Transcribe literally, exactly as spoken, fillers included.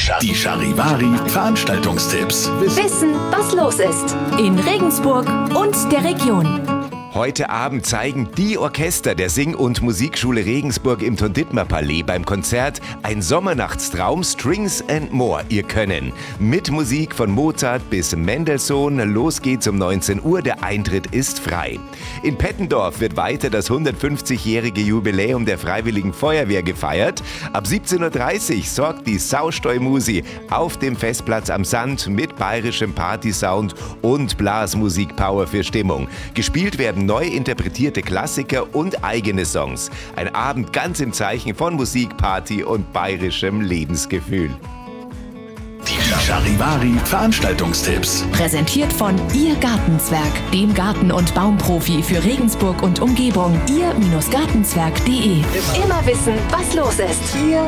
Die Charivari Veranstaltungstipps. Wissen, was los ist in Regensburg und der Region. Heute Abend zeigen die Orchester der Sing- und Musikschule Regensburg im Ton-Dittmer-Palais beim Konzert Ein Sommernachtstraum Strings and More ihr Können. Mit Musik von Mozart bis Mendelssohn. Los geht's um neunzehn Uhr, der Eintritt ist frei. In Pettendorf wird weiter das hundertfünfzigjährige Jubiläum der Freiwilligen Feuerwehr gefeiert. Ab siebzehn Uhr dreißig sorgt die Sausteu-Musi auf dem Festplatz am Sand mit bayerischem Partysound und Blasmusik-Power für Stimmung. Gespielt werden neu interpretierte Klassiker und eigene Songs. Ein Abend ganz im Zeichen von Musik, Party und bayerischem Lebensgefühl. Die Charivari Veranstaltungstipps. Präsentiert von Ihr Gartenzwerg, dem Garten- und Baumprofi für Regensburg und Umgebung. ihr Gartenzwerg punkt de. Immer wissen, was los ist. Ihr